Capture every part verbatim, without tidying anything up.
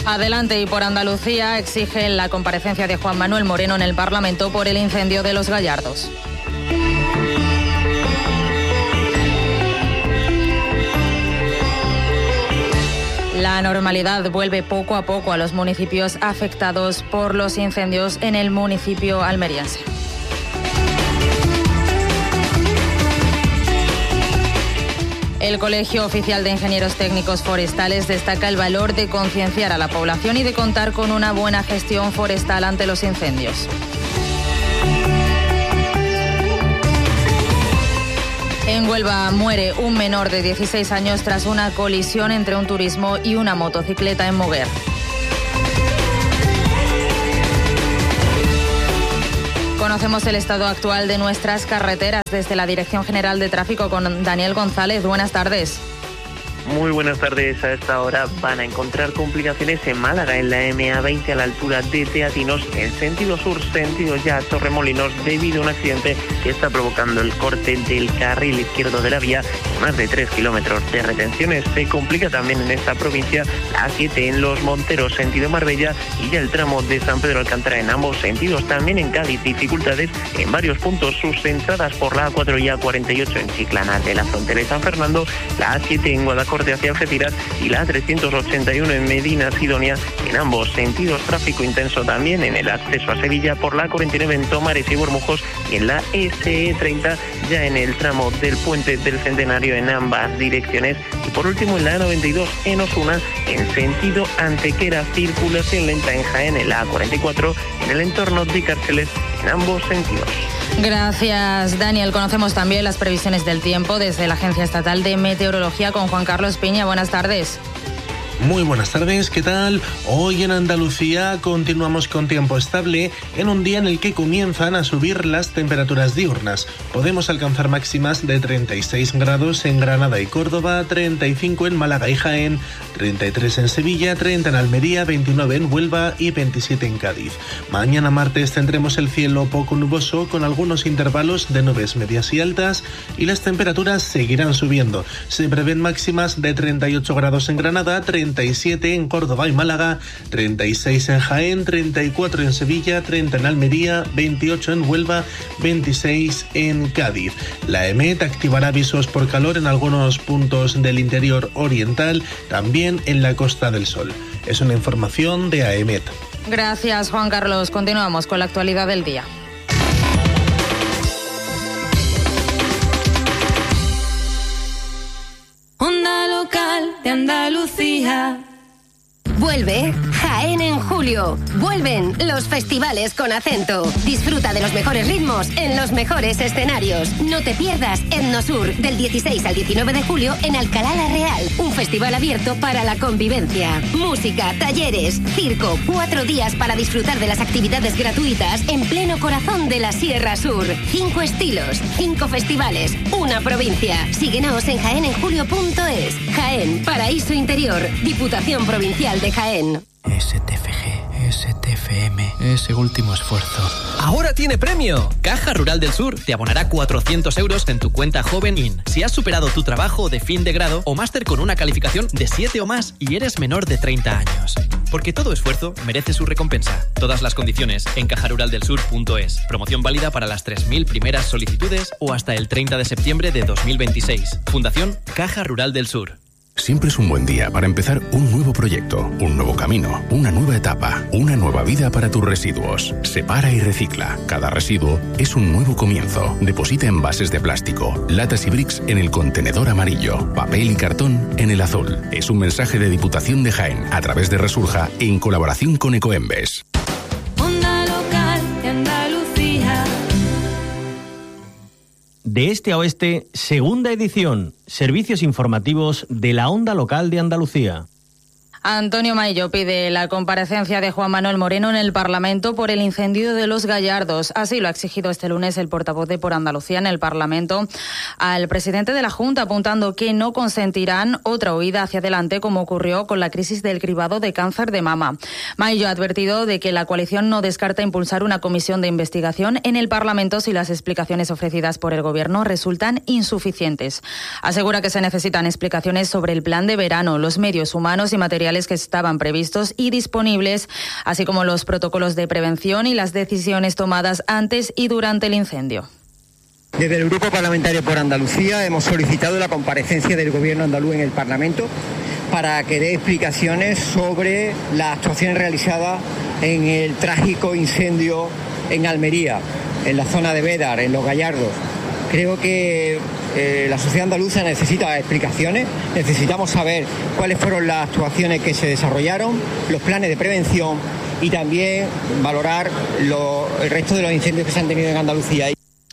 Adelante y por Andalucía exigen la comparecencia de Juan Manuel Moreno en el Parlamento por el incendio de Los Gallardos. La normalidad vuelve poco a poco a los municipios afectados por los incendios en el municipio almeriense. El Colegio Oficial de Ingenieros Técnicos Forestales destaca el valor de concienciar a la población y de contar con una buena gestión forestal ante los incendios. En Huelva muere un menor de dieciséis años tras una colisión entre un turismo y una motocicleta en Moguer. Conocemos el estado actual de nuestras carreteras desde la Dirección General de Tráfico con Daniel González. Buenas tardes. Muy buenas tardes. A esta hora van a encontrar complicaciones en Málaga, en la eme a veinte a la altura de Teatinos, en sentido sur, sentido ya Torremolinos, debido a un accidente que está provocando el corte del carril izquierdo de la vía, más de tres kilómetros de retenciones. Se complica también en esta provincia la A siete en Los Monteros, sentido Marbella, y ya el tramo de San Pedro Alcántara en ambos sentidos. También en Cádiz, dificultades en varios puntos. Sus entradas por la A cuatro y A cuarenta y ocho en Chiclana de la frontera de San Fernando, la A siete en Guadalajara hacia Algeciras y la A trescientos ochenta y uno en Medina Sidonia, en ambos sentidos. Tráfico intenso también en el acceso a Sevilla por la A cuarenta y nueve en Tomares y Bormujos, y en la ese e treinta ya en el tramo del Puente del Centenario en ambas direcciones. Y por último en la A noventa y dos en Osuna, en sentido Antequera, circulación lenta en Jaén en la A cuarenta y cuatro en el entorno de Cárceles en ambos sentidos. Gracias, Daniel. Conocemos también las previsiones del tiempo desde la Agencia Estatal de Meteorología con Juan Carlos Piña. Buenas tardes. Muy buenas tardes, ¿qué tal? Hoy en Andalucía continuamos con tiempo estable en un día en el que comienzan a subir las temperaturas diurnas. Podemos alcanzar máximas de treinta y seis grados en Granada y Córdoba, treinta y cinco en Málaga y Jaén, treinta y tres en Sevilla, treinta en Almería, veintinueve en Huelva y veintisiete en Cádiz. Mañana martes tendremos el cielo poco nuboso con algunos intervalos de nubes medias y altas y las temperaturas seguirán subiendo. Se prevén máximas de treinta y ocho grados en Granada, treinta y siete en Córdoba y Málaga, treinta y seis en Jaén, treinta y cuatro en Sevilla, treinta en Almería, veintiocho en Huelva, veintiséis en Cádiz. La EMET activará avisos por calor en algunos puntos del interior oriental, también en la Costa del Sol. Es una información de AEMET. Gracias, Juan Carlos. Continuamos con la actualidad del día. Onda local de Andalucía. Vuelve Jaén en julio. Vuelven los festivales con acento. Disfruta de los mejores ritmos en los mejores escenarios. No te pierdas Etnosur del dieciséis al diecinueve de julio en Alcalá la Real. Un festival abierto para la convivencia. Música, talleres, circo. Cuatro días para disfrutar de las actividades gratuitas en pleno corazón de la Sierra Sur. Cinco estilos, cinco festivales, una provincia. Síguenos en jaén en julio punto es. Jaén, paraíso interior. Diputación Provincial de Jaén. S T F G, S T F M, ese último esfuerzo. ¡Ahora tiene premio! Caja Rural del Sur te abonará cuatrocientos euros en tu cuenta Joven In si has superado tu trabajo de fin de grado o máster con una calificación de siete o más y eres menor de treinta años. Porque todo esfuerzo merece su recompensa. Todas las condiciones en caja rural del sur punto es. Promoción válida para las tres mil primeras solicitudes o hasta el treinta de septiembre de dos mil veintiséis. Fundación Caja Rural del Sur. Siempre es un buen día para empezar un nuevo proyecto, un nuevo camino, una nueva etapa, una nueva vida para tus residuos. Separa y recicla. Cada residuo es un nuevo comienzo. Deposita envases de plástico, latas y bricks en el contenedor amarillo, papel y cartón en el azul. Es un mensaje de Diputación de Jaén a través de Resurja en colaboración con Ecoembes. Onda local de Andalucía. De este a oeste, segunda edición, servicios informativos de la Onda Local de Andalucía. Antonio Maillo pide la comparecencia de Juan Manuel Moreno en el Parlamento por el incendio de Los Gallardos. Así lo ha exigido este lunes el portavoz de Por Andalucía en el Parlamento al presidente de la Junta, apuntando que no consentirán otra huida hacia adelante como ocurrió con la crisis del cribado de cáncer de mama. Maillo ha advertido de que la coalición no descarta impulsar una comisión de investigación en el Parlamento si las explicaciones ofrecidas por el Gobierno resultan insuficientes. Asegura que se necesitan explicaciones sobre el plan de verano, los medios humanos y materiales materiales que estaban previstos y disponibles, así como los protocolos de prevención y las decisiones tomadas antes y durante el incendio. Desde el Grupo Parlamentario por Andalucía hemos solicitado la comparecencia del Gobierno andaluz en el Parlamento para que dé explicaciones sobre las actuaciones realizadas en el trágico incendio en Almería, en la zona de Bédar, en Los Gallardos. Creo que eh, la sociedad andaluza necesita explicaciones, necesitamos saber cuáles fueron las actuaciones que se desarrollaron, los planes de prevención y también valorar lo, el resto de los incendios que se han tenido en Andalucía.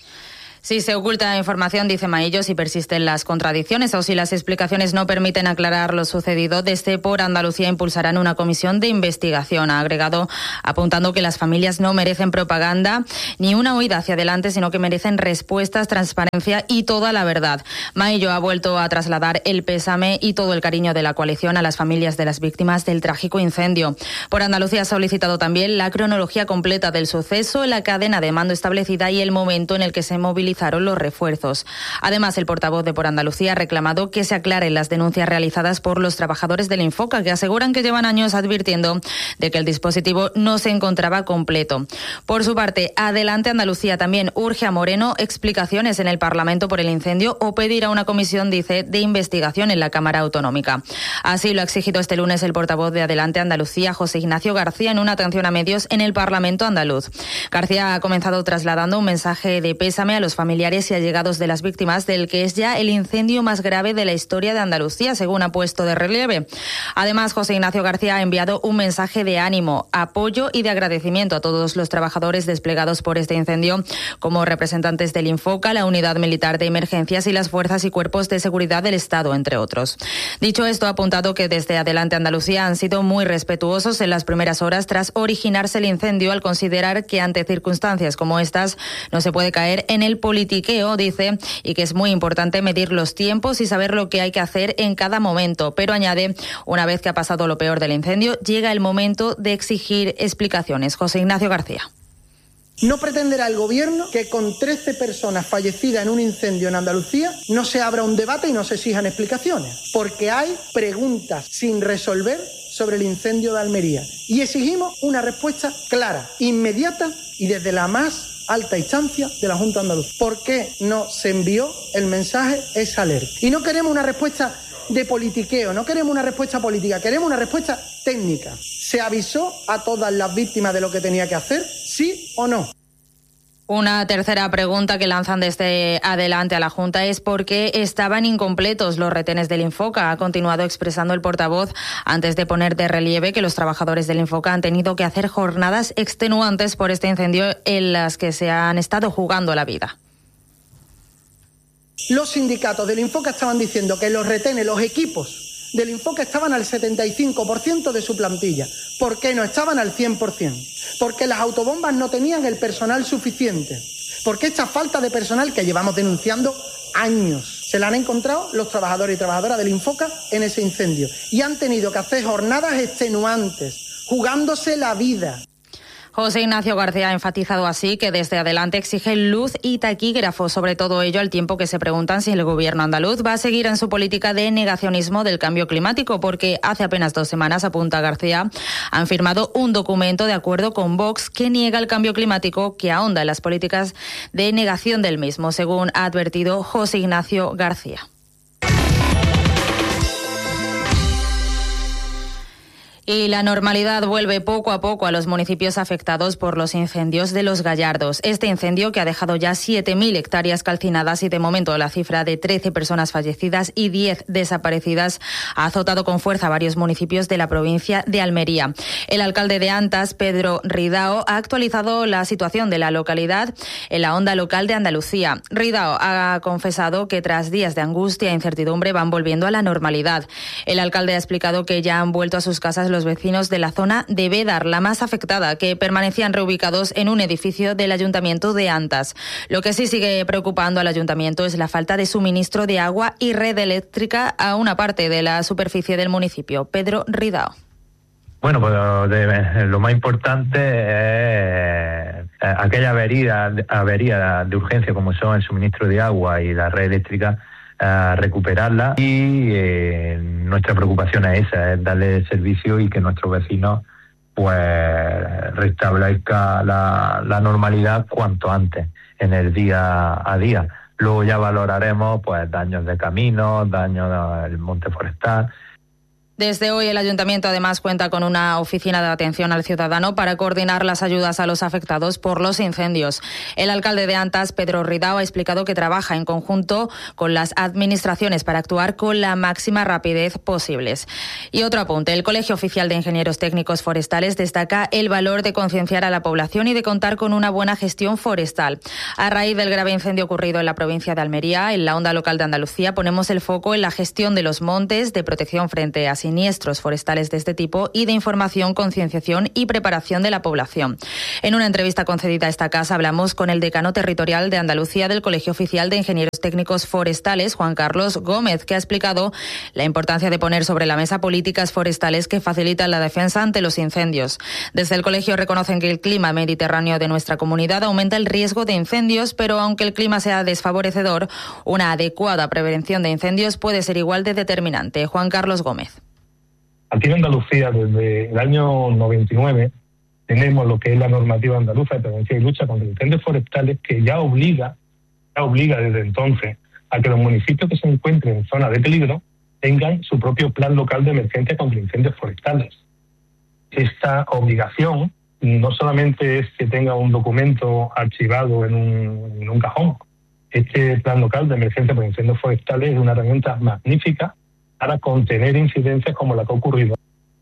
Si se oculta información, dice Maillo, si persisten las contradicciones o si las explicaciones no permiten aclarar lo sucedido, desde Por Andalucía impulsarán una comisión de investigación. Ha agregado, apuntando que las familias no merecen propaganda ni una huida hacia adelante, sino que merecen respuestas, transparencia y toda la verdad. Maillo ha vuelto a trasladar el pésame y todo el cariño de la coalición a las familias de las víctimas del trágico incendio. Por Andalucía ha solicitado también la cronología completa del suceso, la cadena de mando establecida y el momento en el que se movilizó los refuerzos. Además, el portavoz de Por Andalucía ha reclamado que se aclaren las denuncias realizadas por los trabajadores del Infoca, que aseguran que llevan años advirtiendo de que el dispositivo no se encontraba completo. Por su parte, Adelante Andalucía también urge a Moreno explicaciones en el Parlamento por el incendio o pedir a una comisión, dice, de investigación en la Cámara Autonómica. Así lo ha exigido este lunes el portavoz de Adelante Andalucía, José Ignacio García, en una atención a medios en el Parlamento andaluz. García ha comenzado trasladando un mensaje de pésame a los familiares y allegados de las víctimas del que es ya el incendio más grave de la historia de Andalucía, según ha puesto de relieve. Además, José Ignacio García ha enviado un mensaje de ánimo, apoyo y de agradecimiento a todos los trabajadores desplegados por este incendio, como representantes del Infoca, la Unidad Militar de Emergencias y las fuerzas y cuerpos de seguridad del Estado, entre otros. Dicho esto, ha apuntado que desde Adelante Andalucía han sido muy respetuosos en las primeras horas tras originarse el incendio, al considerar que ante circunstancias como estas no se puede caer en el politiqueo, dice, y que es muy importante medir los tiempos y saber lo que hay que hacer en cada momento. Pero añade, una vez que ha pasado lo peor del incendio, llega el momento de exigir explicaciones. José Ignacio García. No pretenderá el Gobierno que con trece personas fallecidas en un incendio en Andalucía no se abra un debate y no se exijan explicaciones, porque hay preguntas sin resolver sobre el incendio de Almería y exigimos una respuesta clara, inmediata y desde la más alta instancia de la Junta Andaluza. ¿Por qué no se envió el mensaje esa alerta? Y no queremos una respuesta de politiqueo, no queremos una respuesta política, queremos una respuesta técnica. ¿Se avisó a todas las víctimas de lo que tenía que hacer? ¿Sí o no? Una tercera pregunta que lanzan desde Adelante a la Junta es por qué estaban incompletos los retenes del Infoca. Ha continuado expresando el portavoz antes de poner de relieve que los trabajadores del Infoca han tenido que hacer jornadas extenuantes por este incendio en las que se han estado jugando la vida. Los sindicatos del Infoca estaban diciendo que los retenes, los equipos del Infoca estaban al setenta y cinco por ciento de su plantilla. ¿Por qué no estaban al cien por ciento? Porque las autobombas no tenían el personal suficiente. Porque esta falta de personal que llevamos denunciando años se la han encontrado los trabajadores y trabajadoras del Infoca en ese incendio. Y han tenido que hacer jornadas extenuantes, jugándose la vida. José Ignacio García ha enfatizado así que desde Adelante exige luz y taquígrafos, sobre todo ello al tiempo que se preguntan si el gobierno andaluz va a seguir en su política de negacionismo del cambio climático, porque hace apenas dos semanas, apunta García, han firmado un documento de acuerdo con Vox que niega el cambio climático, que ahonda en las políticas de negación del mismo, según ha advertido José Ignacio García. Y la normalidad vuelve poco a poco a los municipios afectados por los incendios de Los Gallardos. Este incendio, que ha dejado ya siete mil hectáreas calcinadas y de momento la cifra de trece personas fallecidas y diez desaparecidas, ha azotado con fuerza a varios municipios de la provincia de Almería. El alcalde de Antas, Pedro Ridao, ha actualizado la situación de la localidad en la onda local de Andalucía. Ridao ha confesado que tras días de angustia e incertidumbre van volviendo a la normalidad. El alcalde ha explicado que ya han vuelto a sus casas los vecinos de la zona de Bédar, la más afectada, que permanecían reubicados en un edificio del Ayuntamiento de Antas. Lo que sí sigue preocupando al Ayuntamiento es la falta de suministro de agua y red eléctrica a una parte de la superficie del municipio. Pedro Ridao. Bueno, pues de, lo más importante es aquella avería, avería de urgencia como son el suministro de agua y la red eléctrica, a recuperarla y eh, nuestra preocupación es esa, es darle servicio y que nuestros vecinos pues restablezca la, la normalidad cuanto antes en el día a día. Luego ya valoraremos pues daños de caminos, daños del monte forestal. Desde hoy el Ayuntamiento además cuenta con una oficina de atención al ciudadano para coordinar las ayudas a los afectados por los incendios. El alcalde de Antas, Pedro Ridao, ha explicado que trabaja en conjunto con las administraciones para actuar con la máxima rapidez posibles. Y otro apunte, el Colegio Oficial de Ingenieros Técnicos Forestales destaca el valor de concienciar a la población y de contar con una buena gestión forestal. A raíz del grave incendio ocurrido en la provincia de Almería, en la onda local de Andalucía, ponemos el foco en la gestión de los montes, de protección frente a siniestros forestales de este tipo y de información, concienciación y preparación de la población. En una entrevista concedida a esta casa hablamos con el decano territorial de Andalucía del Colegio Oficial de Ingenieros Técnicos Forestales, Juan Carlos Gómez, que ha explicado la importancia de poner sobre la mesa políticas forestales que facilitan la defensa ante los incendios. Desde el colegio reconocen que el clima mediterráneo de nuestra comunidad aumenta el riesgo de incendios, pero aunque el clima sea desfavorecedor, una adecuada prevención de incendios puede ser igual de determinante. Juan Carlos Gómez. Aquí en Andalucía, desde el año noventa y nueve, tenemos lo que es la normativa andaluza de prevención y lucha contra incendios forestales, que ya obliga, ya obliga desde entonces a que los municipios que se encuentren en zona de peligro tengan su propio plan local de emergencia contra incendios forestales. Esta obligación no solamente es que tenga un documento archivado en un, en un cajón. Este plan local de emergencia por incendios forestales es una herramienta magnífica para contener incidencias como la que ha ocurrido.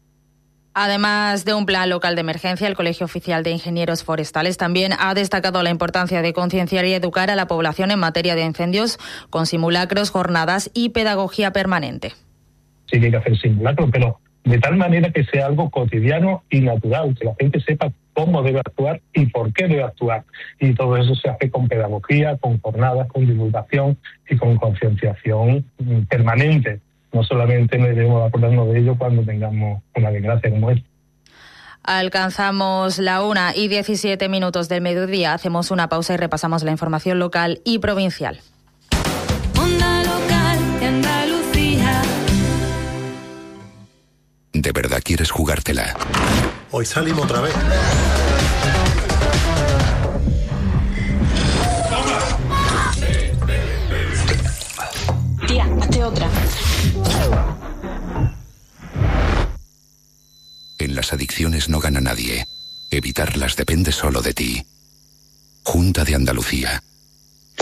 Además de un plan local de emergencia, el Colegio Oficial de Ingenieros Forestales también ha destacado la importancia de concienciar y educar a la población en materia de incendios con simulacros, jornadas y pedagogía permanente. Sí que hay que hacer simulacros, pero de tal manera que sea algo cotidiano y natural, que la gente sepa cómo debe actuar y por qué debe actuar. Y todo eso se hace con pedagogía, con jornadas, con divulgación y con concienciación permanente. No solamente nos debemos acordarnos de ello cuando tengamos una desgracia como esta. Alcanzamos la una y diecisiete minutos del mediodía. Hacemos una pausa y repasamos la información local y provincial. Onda local de Andalucía. ¿De verdad quieres jugártela? Hoy salimos otra vez. Tía, hazte otra. En las adicciones no gana nadie. Evitarlas depende solo de ti. Junta de Andalucía.